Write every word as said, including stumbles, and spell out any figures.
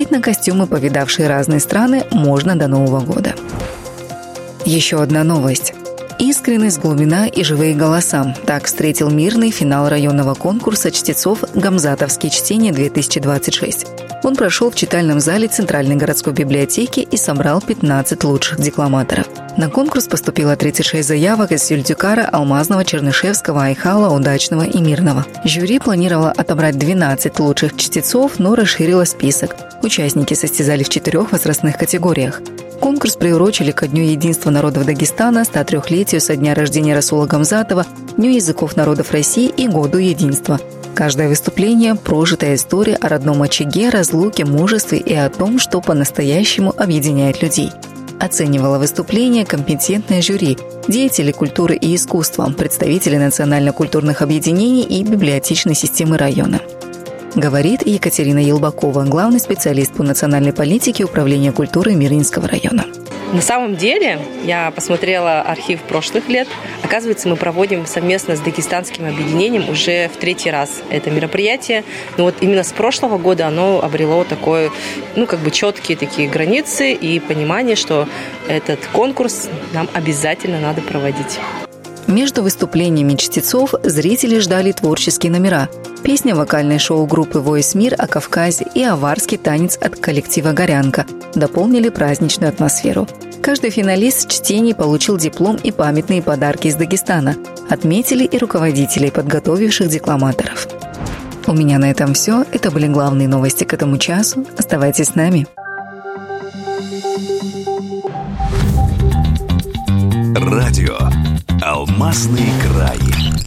посмотреть на костюмы, повидавшие разные страны, можно до Нового года. Еще одна новость. Искренность, глубина и живые голоса. Так встретил мирный финал районного конкурса чтецов «Гамзатовские чтения-две тысячи двадцать шесть». Он прошел в читальном зале Центральной городской библиотеки и собрал пятнадцать лучших декламаторов. На конкурс поступило тридцать шесть заявок из Сюльдюкара, Алмазного, Чернышевского, Айхала, Удачного и Мирного. Жюри планировало отобрать двенадцать лучших чтецов, но расширило список. Участники состязались в четырех возрастных категориях. Конкурс приурочили ко Дню единства народов Дагестана, ста трёхлетию со дня рождения Расула Гамзатова, Дню языков народов России и Году единства. Каждое выступление – прожитая история о родном очаге, разлуке, мужестве и о том, что по-настоящему объединяет людей. Оценивало выступление компетентное жюри, деятели культуры и искусства, представители национально-культурных объединений и библиотечной системы района. Говорит Екатерина Елбакова, главный специалист по национальной политике Управления культуры Мирнинского района. На самом деле, я посмотрела архив прошлых лет. Оказывается, мы проводим совместно с дагестанским объединением уже в третий раз это мероприятие. Но вот именно с прошлого года оно обрело такое, ну, как бы четкие такие границы и понимание, что этот конкурс нам обязательно надо проводить. Между выступлениями чтецов зрители ждали творческие номера. Песня вокальной шоу-группы «Войс Мир» о Кавказе и аварский танец от коллектива «Горянка» дополнили праздничную атмосферу. Каждый финалист чтений получил диплом и памятные подарки из Дагестана. Отметили и руководителей, подготовивших декламаторов. У меня на этом все. Это были главные новости к этому часу. Оставайтесь с нами. Радио «Алмазный край».